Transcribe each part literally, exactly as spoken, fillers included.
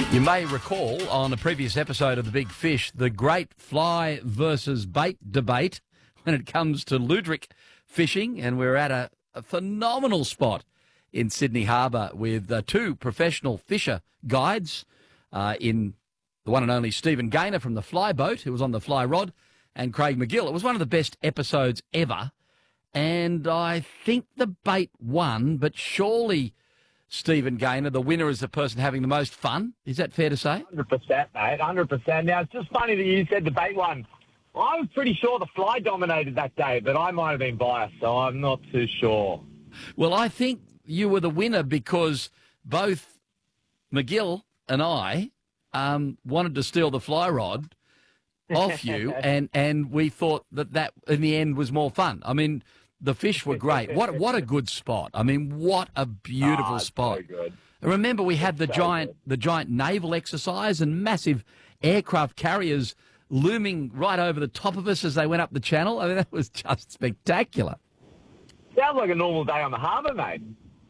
You may recall on a previous episode of The Big Fish, the great fly versus bait debate when it comes to Luderick fishing, and we're at a, a phenomenal spot in Sydney Harbour with uh, two professional fisher guides uh, in the one and only Stephen Gaynor from the Fly Boat, who was on the Fly Rod, and Craig McGill. It was one of the best episodes ever, and I think the bait won, but surely Stephen Gaynor, the winner, is the person having the most fun. Is that fair to say? one hundred percent, mate, one hundred percent. Now, it's just funny that you said the bait one. Well, I was pretty sure the fly dominated that day, but I might have been biased, so I'm not too sure. Well, I think you were the winner because both McGill and I um, wanted to steal the fly rod off you, and, and we thought that that, in the end, was more fun. I mean, the fish were great. What what a good spot. I mean, what a beautiful oh, spot. So good. Remember, we had the so giant good. the giant naval exercise and massive aircraft carriers looming right over the top of us as they went up the channel. I mean, that was just spectacular. Sounds like a normal day on the harbour, mate.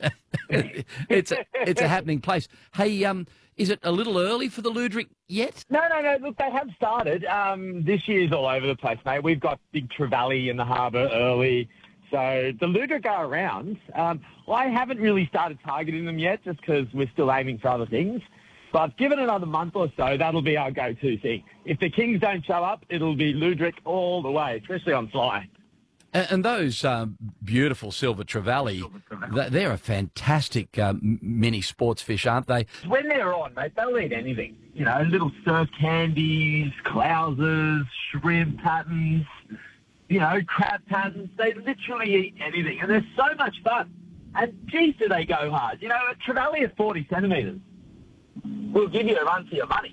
it's a, it's a happening place. Hey, um, is it a little early for the Luderick yet? No, no, no. Look, they have started. Um, this year's all over the place, mate. We've got big trevally in the harbour early. So the Luderick are around. Um, I haven't really started targeting them yet just because we're still aiming for other things. But given another month or so, that'll be our go-to thing. If the Kings don't show up, it'll be Luderick all the way, especially on fly. And, and those um, beautiful silver trevally, th- they're a fantastic um, mini sports fish, aren't they? When they're on, mate, they'll eat anything. You know, little surf candies, clousers, shrimp patterns, you know, crab patterns. They literally eat anything, and they're so much fun. And, geez, do they go hard. You know, a trevally at forty centimetres will give you a run for your money.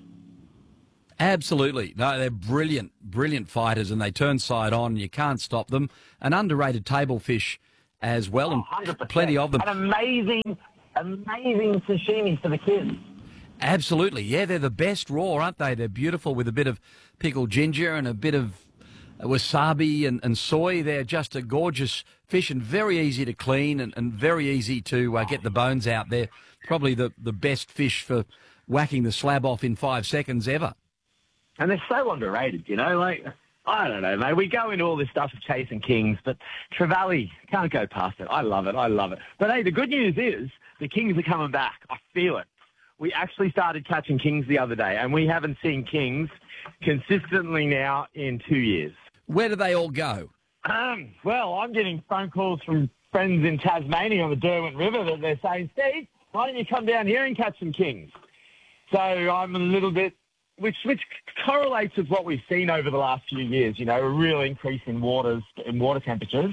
Absolutely. No, they're brilliant, brilliant fighters, and they turn side on. You can't stop them. An underrated table fish as well, Oh, and one hundred percent. plenty of them. An amazing, amazing sashimi for the kids. Absolutely. Yeah, they're the best raw, aren't they? They're beautiful with a bit of pickled ginger and a bit of wasabi and, and soy. They're just a gorgeous fish and very easy to clean and, and very easy to uh, get the bones out. They're probably the, the best fish for whacking the slab off in five seconds ever. And they're so underrated, you know, like, I don't know, mate. We go into all this stuff of chasing kings, but trevally, can't go past it. I love it. I love it. But, hey, the good news is the kings are coming back. I feel it. We actually started catching kings the other day, and we haven't seen kings consistently now in two years. Where do they all go? Um, well, I'm getting phone calls from friends in Tasmania on the Derwent River that they're saying, Steve, why don't you come down here and catch some kings? So I'm a little bit, which which correlates with what we've seen over the last few years, you know, a real increase in waters, in water temperatures.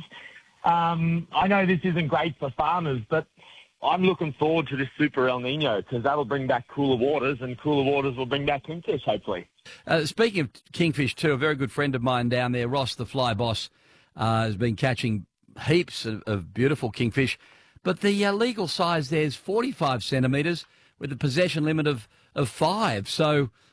Um, I know this isn't great for farmers, but I'm looking forward to this super El Nino because that'll bring back cooler waters, and cooler waters will bring back kingfish, hopefully. Uh, speaking of kingfish too, a very good friend of mine down there, Ross the Fly Boss, uh, has been catching heaps of, of beautiful kingfish. But the uh, legal size there is forty-five centimetres with a possession limit of, of five. So